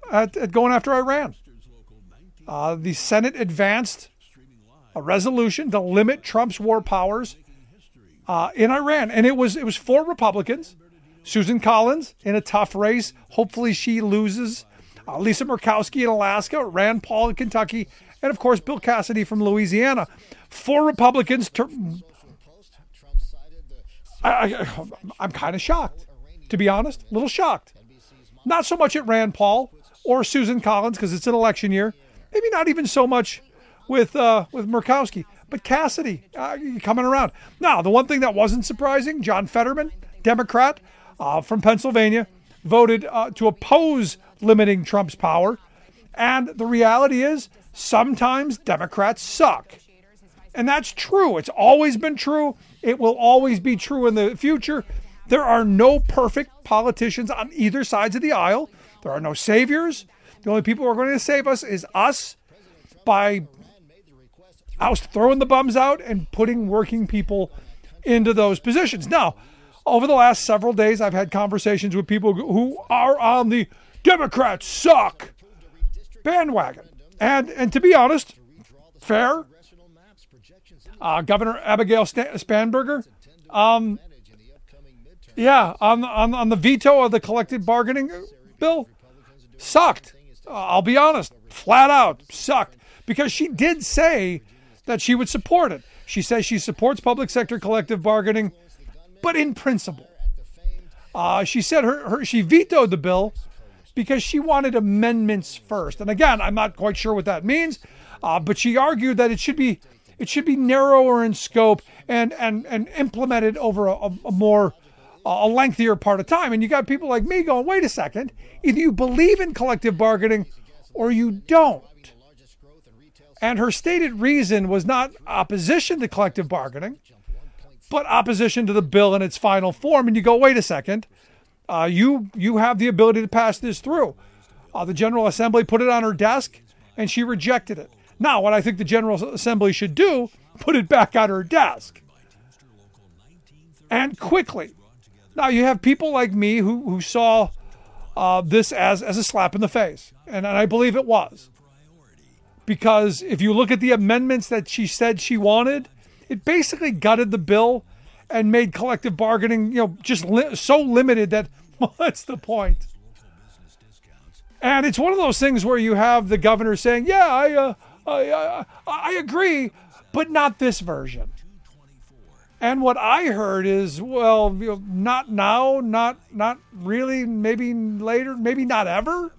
at going after Iran. The Senate advanced a resolution to limit Trump's war powers in Iran. And it was 4 Republicans. Susan Collins in a tough race. Hopefully she loses. Lisa Murkowski in Alaska, Rand Paul in Kentucky, and of course Bill Cassidy from Louisiana. 4 Republicans. I'm kind of shocked, to be honest. A little shocked. Not so much at Rand Paul or Susan Collins because it's an election year. Maybe not even so much with Murkowski, but Cassidy coming around. Now, the one thing that wasn't surprising, John Fetterman, Democrat from Pennsylvania, voted to oppose limiting Trump's power. And the reality is sometimes Democrats suck. And that's true. It's always been true. It will always be true in the future. There are no perfect politicians on either sides of the aisle. There are no saviors. The only people who are going to save us is us by throwing the bums out and putting working people into those positions. Now, over the last several days, I've had conversations with people who are on the Democrats suck bandwagon. And to be honest, fair. Governor Abigail Spanberger, on the veto of the collective bargaining bill, sucked. I'll be honest, flat out sucked, because she did say that she would support it. She says she supports public sector collective bargaining, but in principle. She said she vetoed the bill because she wanted amendments first. And again, I'm not quite sure what that means, but she argued that it should be narrower in scope and implemented over a lengthier part of time. And you got people like me going, wait a second, either you believe in collective bargaining or you don't. And her stated reason was not opposition to collective bargaining, but opposition to the bill in its final form. And you go, wait a second, you have the ability to pass this through. The General Assembly put it on her desk and she rejected it. Now, what I think the General Assembly should do, put it back on her desk. And quickly. Now, you have people like me who saw this as a slap in the face. And I believe it was. Because if you look at the amendments that she said she wanted, it basically gutted the bill and made collective bargaining, just so limited that, well, that's the point. And it's one of those things where you have the governor saying, yeah, I agree, but not this version. And what I heard is, well, not now, not really, maybe later, maybe not ever.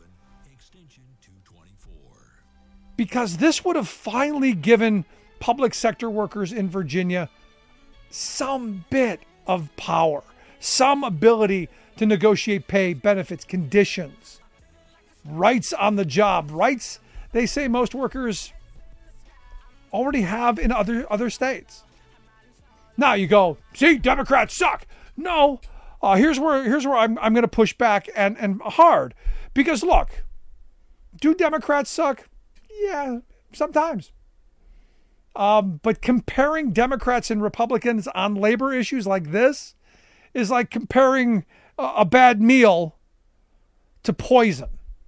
Because this would have finally given public sector workers in Virginia some bit of power, some ability to negotiate pay, benefits, conditions, rights on the job, rights they say most workers already have in other states. Now you go, see, Democrats suck. No, here's where I'm going to push back and hard, because look, do Democrats suck? Yeah, sometimes. But comparing Democrats and Republicans on labor issues like this is like comparing a bad meal to poison.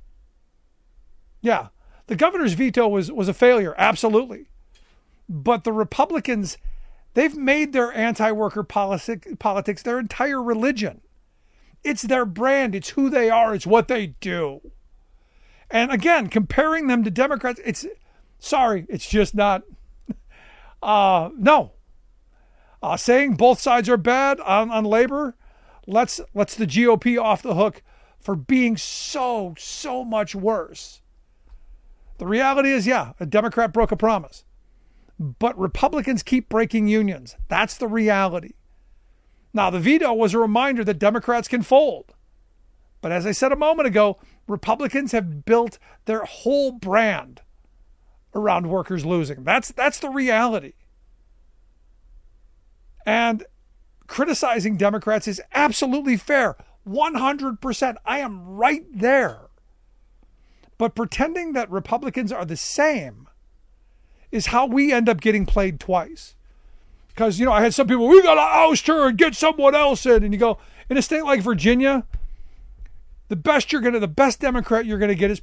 Yeah, the governor's veto was a failure, absolutely. But the Republicans, they've made their anti-worker politics their entire religion. It's their brand. It's who they are. It's what they do. And again, comparing them to Democrats, it's just not. No. Saying both sides are bad on labor lets the GOP off the hook for being so much worse. The reality is, a Democrat broke a promise. But Republicans keep breaking unions. That's the reality. Now, the veto was a reminder that Democrats can fold. But as I said a moment ago, Republicans have built their whole brand around workers losing. That's the reality. And criticizing Democrats is absolutely fair. 100%. I am right there. But pretending that Republicans are the same is how we end up getting played twice. Because, I had some people, we got to oust her and get someone else in. And you go, in a state like Virginia, the best Democrat you're going to get is